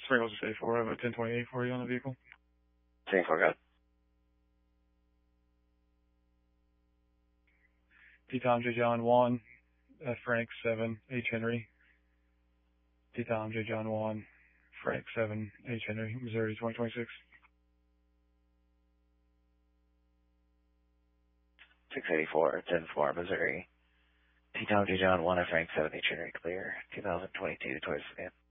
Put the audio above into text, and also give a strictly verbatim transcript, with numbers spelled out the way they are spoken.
Sprinkles is eighty-four. I have a ten twenty-eight for you on the vehicle. ten four, got it. T Tom J John one, F Frank seven, H Henry. T Tom J John one, Frank seven, H Henry, Missouri twenty twenty-six. six eighty-four, ten four, Missouri. T Tom J John one, F Frank seven, H Henry, clear. two thousand twenty-two, Toys Fan.